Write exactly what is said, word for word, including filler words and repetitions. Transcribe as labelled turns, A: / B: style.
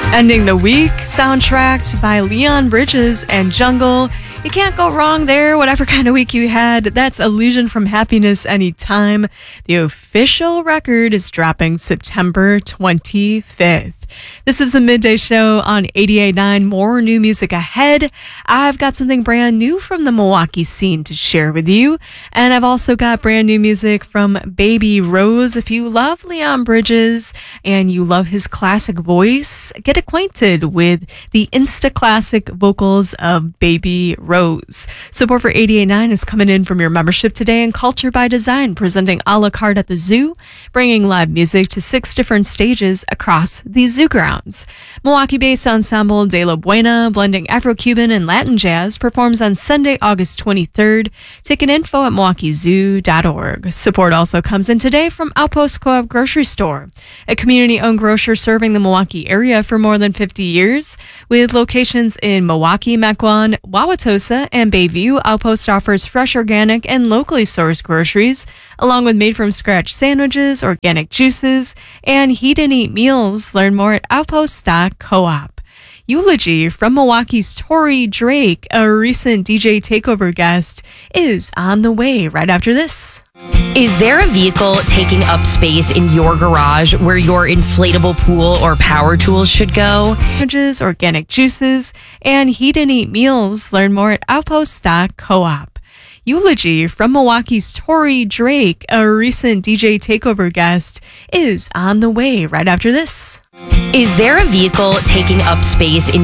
A: Ending the week, soundtracked by Leon Bridges and Jungle. You can't go wrong there, whatever kind of week you had. That's Illusion from Happiness Anytime. The official record is dropping September twenty-fifth. This is a midday show on eighty-eight point nine. More new music ahead. I've got something brand new from the Milwaukee scene to share with you. And I've also got brand new music from Baby Rose. If you love Leon Bridges and you love his classic voice, get acquainted with the Insta classic vocals of Baby Rose. Support for eighty-eight point nine is coming in from your membership today in Culture by Design, presenting a la carte at the zoo, bringing live music to six different stages across the zoo grounds. Milwaukee-based ensemble De La Buena, blending Afro-Cuban and Latin jazz, performs on Sunday, August twenty-third. Ticket info at milwaukee zoo dot org. Support also comes in today from Outpost Co-op Grocery Store, a community-owned grocer serving the Milwaukee area for more than fifty years. With locations in Milwaukee, Mequon, Wauwatosa, and Bayview, Outpost offers fresh, organic, and locally sourced groceries, along with made-from-scratch sandwiches, organic juices, and heat-and-eat meals. Learn more at outpost dot coop. Eulogy from Milwaukee's Tori Drake, a recent D J Takeover guest, is on the way right after this.
B: Is there a vehicle taking up space in your garage where your inflatable pool or power tools should go?
A: Sandwiches, organic juices, and heat-and-eat meals. Learn more at outpost dot coop. Eulogy from Milwaukee's Tori Drake, a recent D J Takeover guest, is on the way right after this.
B: Is there a vehicle taking up space in